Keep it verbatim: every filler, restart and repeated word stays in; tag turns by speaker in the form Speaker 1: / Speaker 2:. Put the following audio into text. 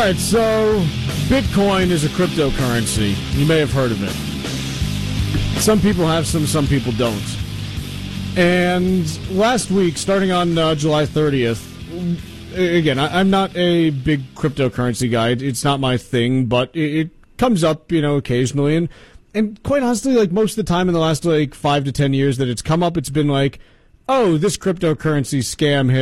Speaker 1: All right, so Bitcoin is a cryptocurrency. You may have heard of it. Some people have some, some people don't. And last week, starting on uh, July thirtieth, again, I, I'm not a big cryptocurrency guy. It's not my thing, but it, it comes up, you know, occasionally. And, and quite honestly, like most of the time in the last like five to ten years that it's come up, it's been like, oh, this cryptocurrency scam